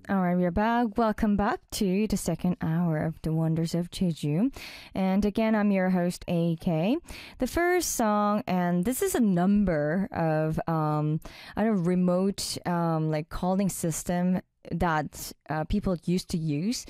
All right, we're back. Welcome back to the second hour of The Wonders of Jeju. And again, I'm your host, AK. The first song, and this is a number of I don't know, remote like calling system that people used to use.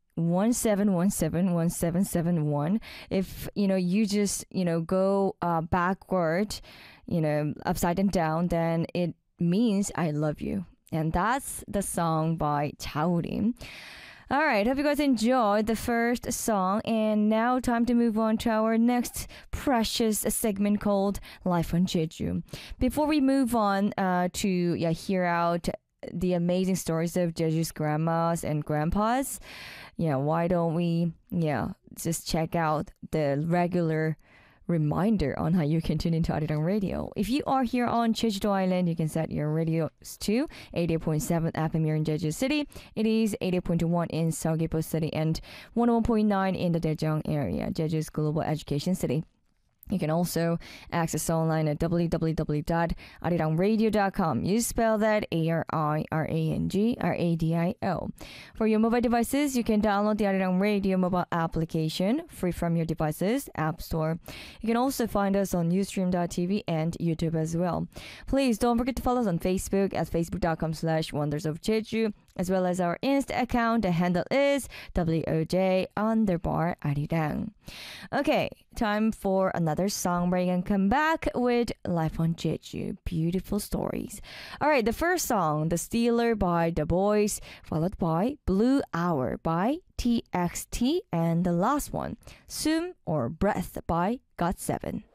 17171771. If you just go backward, upside and down, then it means I love you. And that's the song by Chaorim. All right, hope you guys enjoyed the first song. And now, time to move on to our next precious segment called Life on Jeju. Before we move on to hear out the amazing stories of Jeju's grandmas and grandpas, why don't we just check out the regular reminder on how you can tune into Arirang Radio. If you are here on Jeju Island, you can set your radios to 88.7 FM here in Jeju City. It is 88.1 in Seogwipo City and 101.9 in the Daejeong area, Jeju's global education city. You can also access online at www.arirangradio.com. You spell that ARIRANGRADIO. For your mobile devices, you can download the Arirang Radio mobile application free from your device's app store. You can also find us on Ustream.tv and YouTube as well. Please don't forget to follow us on Facebook at facebook.com/Wonders of Jeju, as well as our Insta account. The handle is WOJ_Arirang. Okay, time for another song break and come back with Life on Jeju. Beautiful stories. All right, the first song, The Stealer by The Boys, followed by Blue Hour by TXT, and the last one, Sum or Breath by GOT7.